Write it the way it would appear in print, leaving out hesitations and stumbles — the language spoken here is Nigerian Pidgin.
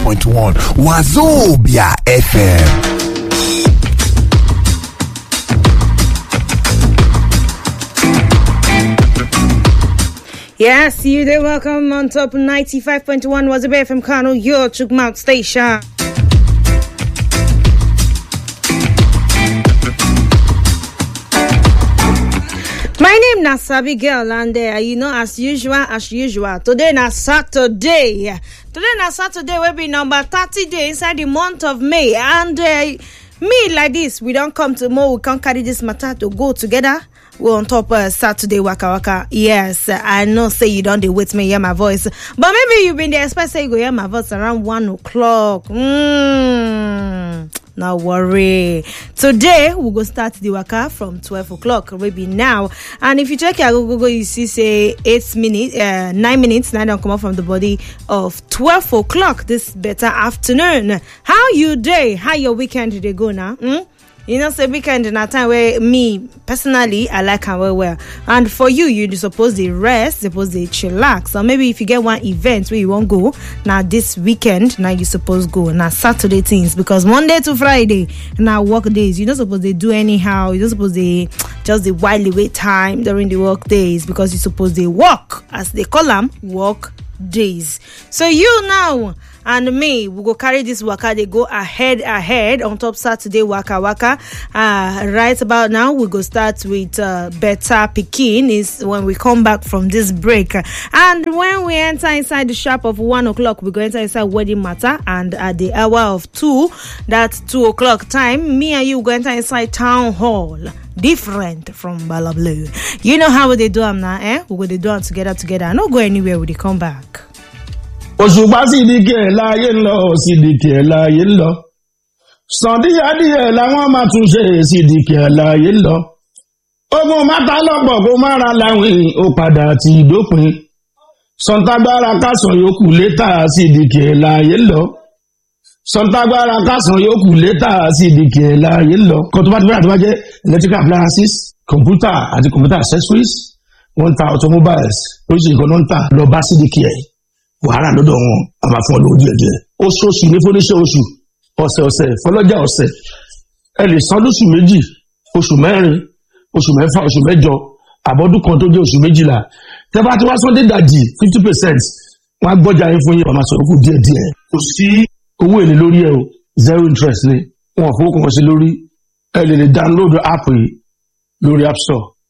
95.1 Wazobia FM. Yes, you there. Welcome on top 95.1 Wazobia FM Kano, your Chukmouth station. My name is Sabi Girl, and as usual, today na Saturday. Will be number 30 days inside the month of May, and me like this, we don't come to more. We can't carry this matter to go together. We're on top Saturday waka. Yes, I know say you don't wait me hear my voice, but maybe you've been there expect say you go hear my voice around 1 o'clock. No worry. Today we go start the waka from 12 o'clock, maybe now. And if you check your Google, you see say 9 minutes. Now don't come out from the body of 12 o'clock this better afternoon. How you day? How your weekend did they go now? You know, say weekend in a time where me personally I like and well. And for you supposed to rest, supposed to chillax. Or maybe if you get one event where you won't go, now this weekend, now you supposed to go. Now Saturday things, because Monday to Friday, now work days, you're not supposed to do anyhow. You're not supposed to just the while away time during the work days, because you're supposed to work, as they call them, work days. So you now and me, we go carry this waka. They go ahead on top Saturday waka. Right about now, we go start with Better Pikin is when we come back from this break. And when we enter inside the sharp of 1 o'clock, we go enter inside Wedding Matter. And at the hour of 2, that's 2 o'clock time, me and you go enter inside Town Hall. Different from Balablu. You know how they do them now, eh? We go they do them together. I don't go anywhere when they come back. Òṣùpá sídìkẹ̀ láyé ńlọ sídìkẹ̀ láyé ńlọ sàndíyàdíyẹ làwọn máa tún ṣe sídìkẹ̀ láyé ńlọ ogun mátà lọ́pọ̀ kó má ra láwìn ó padà ti dópin sọ̀ǹtàgbára kásán yòókù létà sídìkẹ̀ láyé ńlọ sọ̀ǹtàgbára kásán yòókù létà sídìkẹ̀ láyé ńlọ. Kan tó bá ti fẹ́ràn tó bá jẹ́ electrical appliances, computer àti computer accessories, wọ́n ń ta automobiles oríṣiríṣi kan ló ń tà lọ bá sídìkẹ̀ wàhálà lọ́dọ̀ wọn a máa fún ọ lówó díẹ̀díẹ̀. Oṣooṣù ní fúnníṣẹ́ oṣù, ọ̀sẹ̀ fọlọ́jà ọ̀sẹ̀. Ẹ lè san lóṣù 2, oṣù 4, oṣù 6, oṣù 8, àbọ̀dún kan tó jẹ́ oṣù 12. Tẹ́ bá ti wá sọ́dé dàjì 50%, wọ́n á gbọ́jà yín fún yín, wọ́n máa sọ̀rọ̀ kù díẹ̀díẹ̀. Kò sí owó èlé lórí ẹ o, 0 interest ni. Wọ́n fowó kan sí lórí. Ẹ lè download app yìí lórí App Store.